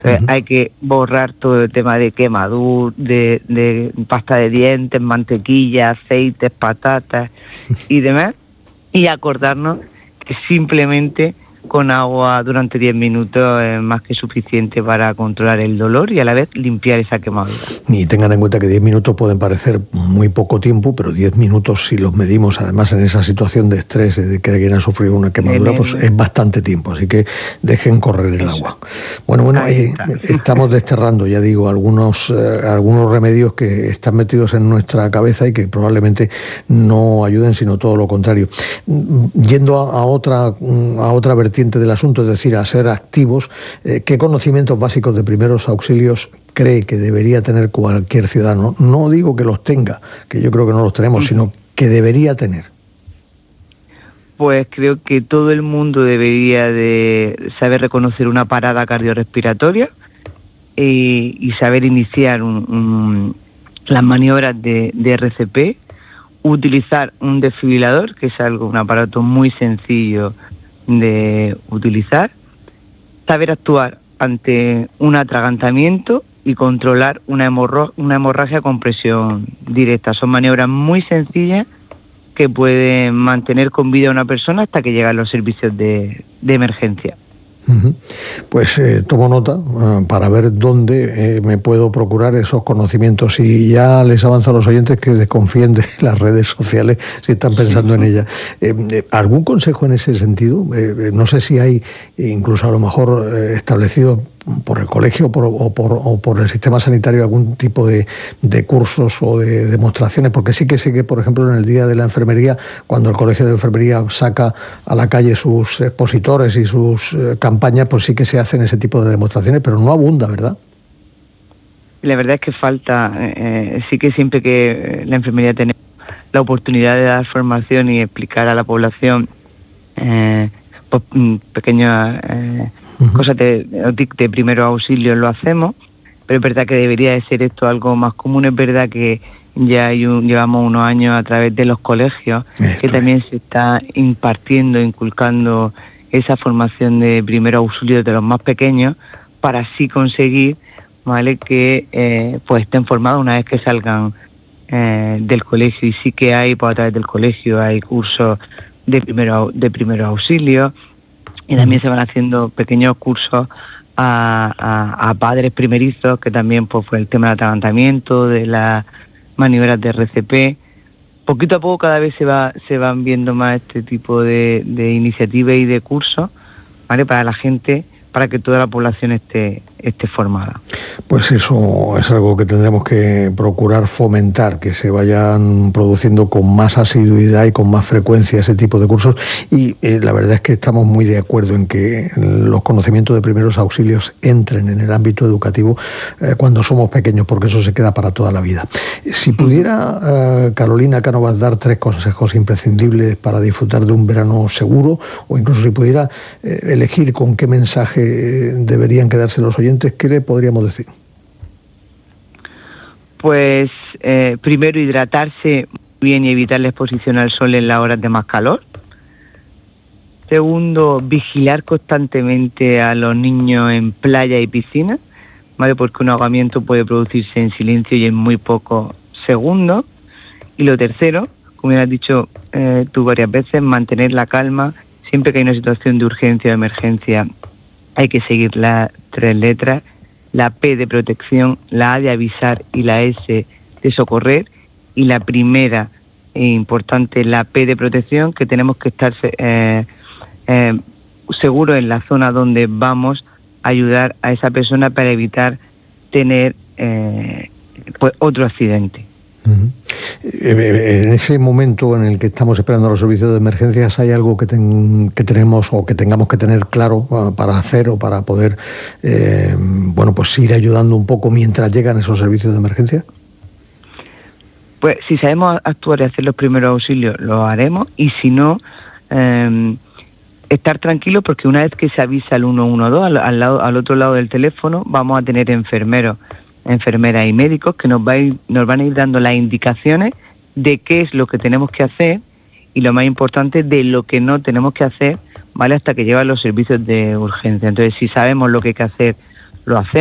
Uh-huh. Hay que borrar todo el tema de quemadura, de pasta de dientes, mantequilla, aceites, patatas y demás, y acordarnos que simplemente con agua durante 10 minutos es más que suficiente para controlar el dolor y a la vez limpiar esa quemadura. Y tengan en cuenta que 10 minutos pueden parecer muy poco tiempo, pero 10 minutos, si los medimos además en esa situación de estrés, de que alguien ha sufrido una quemadura, pues es bastante tiempo, así que dejen correr el agua. Bueno, estamos desterrando, ya digo, algunos remedios que están metidos en nuestra cabeza y que probablemente no ayuden, sino todo lo contrario. Yendo a otra vertiente del asunto, es decir, a ser activos, ¿qué conocimientos básicos de primeros auxilios cree que debería tener cualquier ciudadano? No digo que los tenga, que yo creo que no los tenemos, sino que debería tener. Pues creo que todo el mundo debería de saber reconocer una parada cardiorrespiratoria y saber iniciar las maniobras de RCP, utilizar un desfibrilador, que es un aparato muy sencillo de utilizar, saber actuar ante un atragantamiento y controlar una hemorragia con presión directa. Son maniobras muy sencillas que pueden mantener con vida a una persona hasta que llegan los servicios de emergencia. Pues tomo nota para ver dónde me puedo procurar esos conocimientos, y ya les avanzo a los oyentes que desconfíen de las redes sociales si están pensando en ellas. ¿Algún consejo en ese sentido? No sé si hay incluso a lo mejor establecido por el colegio o por el sistema sanitario algún tipo de cursos o de demostraciones, porque sí que sé que, por ejemplo, en el Día de la Enfermería, cuando el Colegio de Enfermería saca a la calle sus expositores y sus campañas, pues sí que se hacen ese tipo de demostraciones, pero no abunda, ¿verdad? La verdad es que falta, sí que siempre que la enfermería tenemos la oportunidad de dar formación y explicar a la población pues, pequeñas cosas de primeros auxilios, lo hacemos, pero es verdad que debería de ser esto algo más común. Es verdad que ya llevamos unos años a través de los colegios que también se está inculcando esa formación de primeros auxilios de los más pequeños, para así conseguir, ¿vale?, que pues estén formados una vez que salgan del colegio. Y sí que hay, pues a través del colegio hay cursos de primeros auxilios, y también se van haciendo pequeños cursos a padres primerizos, que también pues fue el tema del atragantamiento, de las maniobras de RCP. Poquito a poco cada vez se van viendo más este tipo de iniciativas y de cursos, ¿vale?, para la gente, para que toda la población esté formada. Pues eso es algo que tendremos que procurar fomentar, que se vayan produciendo con más asiduidad y con más frecuencia ese tipo de cursos, y la verdad es que estamos muy de acuerdo en que los conocimientos de primeros auxilios entren en el ámbito educativo cuando somos pequeños, porque eso se queda para toda la vida. Si pudiera, Carolina Cánovas, dar 3 consejos imprescindibles para disfrutar de un verano seguro, o incluso si pudiera elegir con qué mensaje deberían quedarse los oyentes, ¿qué le podríamos decir? Pues primero, hidratarse bien y evitar la exposición al sol en las horas de más calor. Segundo, vigilar constantemente a los niños en playa y piscina, ¿vale?, porque un ahogamiento puede producirse en silencio y en muy pocos segundos. Y lo tercero, como ya has dicho tú varias veces, mantener la calma. Siempre que hay una situación de urgencia o emergencia, hay que seguir las 3 letras, la P de protección, la A de avisar y la S de socorrer. Y la primera importante, la P de protección, que tenemos que estar seguros en la zona donde vamos a ayudar a esa persona para evitar tener pues otro accidente. En ese momento en el que estamos esperando a los servicios de emergencias, ¿hay algo que tenemos o que tengamos que tener claro para hacer o para poder pues ir ayudando un poco mientras llegan esos servicios de emergencia? Pues si sabemos actuar y hacer los primeros auxilios, lo haremos, y si no, estar tranquilos, porque una vez que se avisa al 112, al otro lado del teléfono, vamos a tener enfermeros, enfermeras y médicos que nos van a ir dando las indicaciones de qué es lo que tenemos que hacer, y lo más importante, de lo que no tenemos que hacer, ¿vale?, hasta que llegan los servicios de urgencia. Entonces, si sabemos lo que hay que hacer lo hacemos.